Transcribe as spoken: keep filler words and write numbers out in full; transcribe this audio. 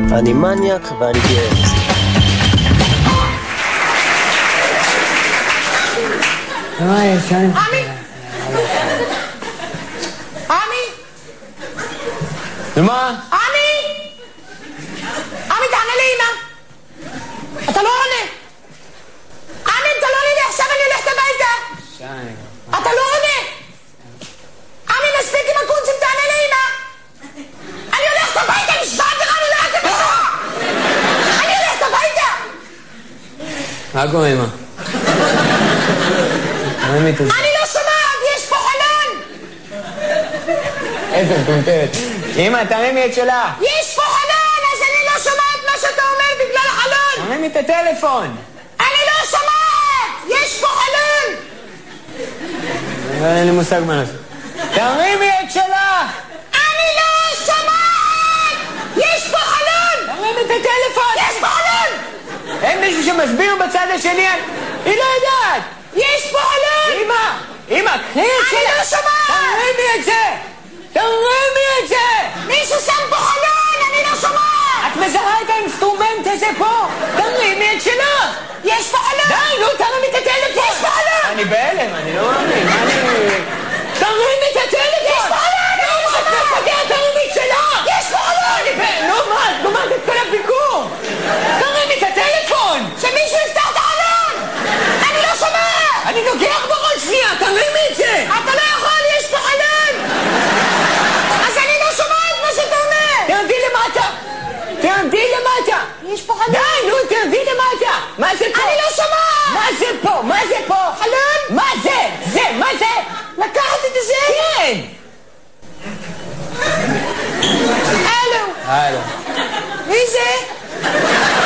אני מניאק ואני גאה. עמי! עמי! ומה? עמי! עמי, תענה לאמא! אתה לא עונה! עמי, אתה לא עונה! עכשיו אני הולכת הביתה! אתה לא עונה! עמי, מספיק עם הקונצים, תענה לאמא! אני הולכת הביתה! נשבעת לך, אני לא יודעת בשעה! אני הולכת הביתה! מה קורה, אמא? אני לא שומעת! יש פה חלון! איזה מטומטמת. אמא, תרימי את שלה. יש פה חלון! אז אני לא שומעת מה שאתה אומר בגלל החלון! תרימי את הטלפון. אני לא שומעת! יש פה חלון! אין לי מושג מה לעשות. תרימי את שלך! אני לא שומעת! יש פה חלון! תרימי את הטלפון! יש פה חלון! אין מישהו שמסביר בצד השני? היא לא יודעת! יש פה חלון! אמא! אמא, קחי את שלך! אני לא שומעת! תרימי את זה! תרימי את זה! מישהו שם פה חלון! אני לא שומעת! את מזהה את האינסטרומנט הזה פה? תרימי את שלך! יש פה חלון! די, נו, תרימי את הטלפון! יש פה חלון! אני בהלם, אני לא מאמין, מה אני... תרימי את הטלפון! יש פה חלון! אני לא שומעת! מפגע, תרימי את שלך! יש פה חלון! אני בהלם, נו מה, את גומרת את כל הביקור! תרימי את הטלפון! שמישהו יפתח את החלון! אני לא שומעת! אני נוגח בראש שנייה, תרימי את זה! אתה לא יכול, יש פה חלון! אז אני לא שומעת מה שאתה אומר! תרדי למטה! תרדי למטה! יש פה חלון! די, נו, תרדי למטה! מה זה פה? אני לא שומעת! מה זה פה? מה זה פה? חלון? מה זה? זה, מה זה? לקחת את זה? כן! הלו! הלו. מי זה?